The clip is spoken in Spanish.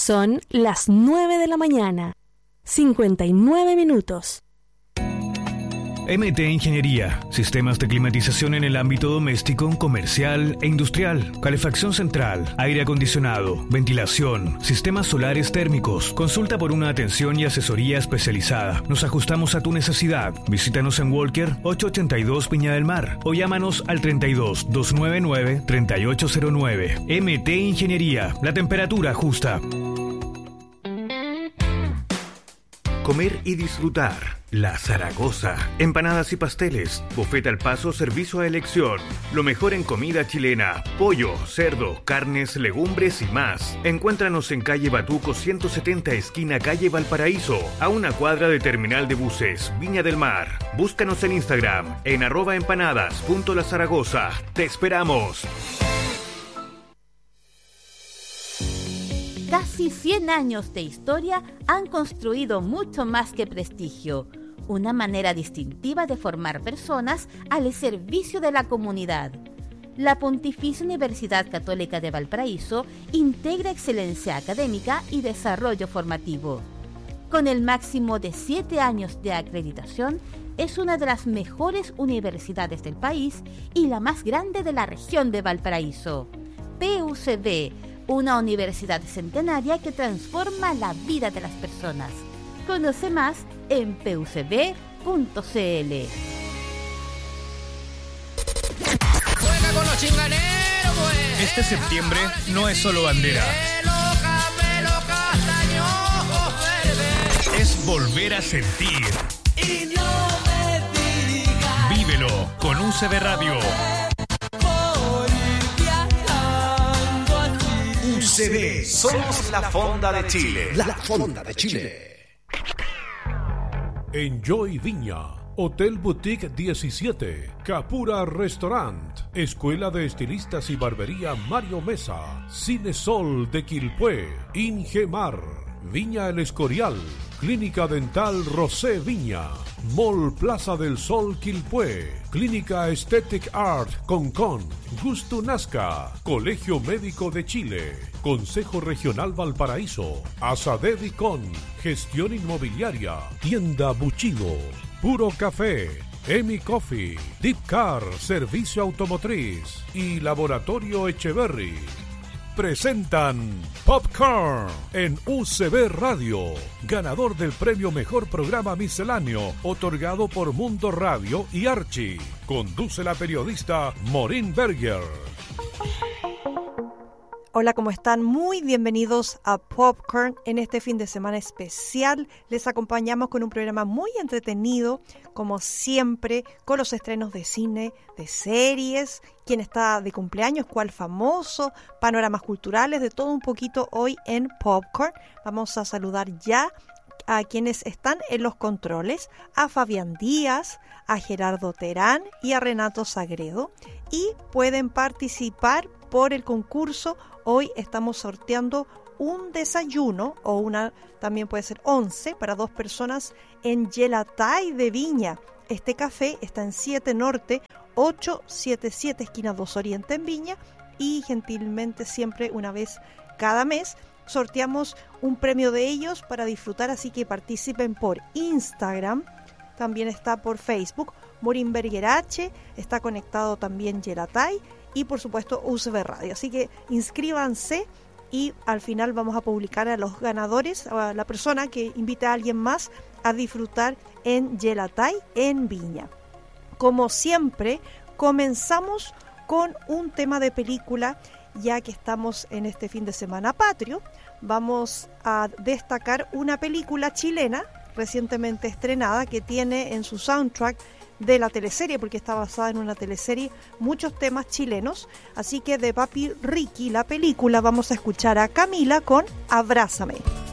Son las 9 de la mañana, 59 minutos. MT Ingeniería, sistemas de climatización en el ámbito doméstico, comercial e industrial, calefacción central, aire acondicionado, ventilación, sistemas solares térmicos. Consulta por una atención y asesoría especializada. Nos ajustamos a tu necesidad. Visítanos en Walker 882 Viña del Mar o llámanos al 32 299 3809. MT Ingeniería, la temperatura justa. Comer y disfrutar. La Zaragoza. Empanadas y pasteles. Buffet al paso, servicio a elección. Lo mejor en comida chilena. Pollo, cerdo, carnes, legumbres y más. Encuéntranos en calle Batuco 170, esquina calle Valparaíso, a una cuadra de terminal de buses, Viña del Mar. Búscanos en Instagram en @empanadas.lazaragoza. ¡Te esperamos! Casi 100 años de historia han construido mucho más que prestigio, una manera distintiva de formar personas al servicio de la comunidad. La Pontificia Universidad Católica de Valparaíso integra excelencia académica y desarrollo formativo. Con el máximo de 7 años de acreditación, es una de las mejores universidades del país y la más grande de la región de Valparaíso. PUCB, una universidad centenaria que transforma la vida de las personas. Conoce más en pucb.cl. Juega con los chinganeros, pues. Este septiembre no es solo bandera. Es volver a sentir. Y no me digas. Vívelo con UCB Radio. UCB, somos la Fonda de Chile. La Fonda de Chile. Enjoy Viña, Hotel Boutique 17, Capura Restaurant, Escuela de Estilistas y Barbería Mario Mesa, Cine Sol de Quilpué, Ingemar, Viña El Escorial, Clínica Dental Rosé Viña, Mall Plaza del Sol Quilpué, Clínica Aesthetic Art Concon, Gusto Nazca, Colegio Médico de Chile, Consejo Regional Valparaíso, Asadedicon, Gestión Inmobiliaria, Tienda Buchido, Puro Café, Emi Coffee, Deep Car, Servicio Automotriz y Laboratorio Echeverry. Presentan Popcorn en UCB Radio, ganador del premio Mejor Programa Misceláneo, otorgado por Mundo Radio y Archie. Conduce la periodista Maureen Berger. Hola, ¿cómo están? Muy bienvenidos a Popcorn en este fin de semana especial. Les acompañamos con un programa muy entretenido, como siempre, con los estrenos de cine, de series, quién está de cumpleaños, cuál famoso, panoramas culturales, de todo un poquito hoy en Popcorn. Vamos a saludar ya a quienes están en los controles, a Fabián Díaz, a Gerardo Terán y a Renato Sagredo. Y pueden participar por el concurso. Hoy estamos sorteando un desayuno o también puede ser 11 para 2 personas en Gelatay de Viña. Este café está en 7 Norte, 877 esquina 2 Oriente en Viña, y gentilmente siempre una vez cada mes sorteamos un premio de ellos para disfrutar, así que participen por Instagram, también está por Facebook, Maureen Berger H, está conectado también Gelatay y por supuesto UCB Radio, así que inscríbanse y al final vamos a publicar a los ganadores, a la persona que invite a alguien más a disfrutar en Gelatay en Viña. Como siempre, comenzamos con un tema de película, ya que estamos en este fin de semana patrio. Vamos a destacar una película chilena recientemente estrenada que tiene en su soundtrack de la teleserie, porque está basada en una teleserie, muchos temas chilenos. Así que de Papi Ricky, la película, vamos a escuchar a Camila con Abrázame.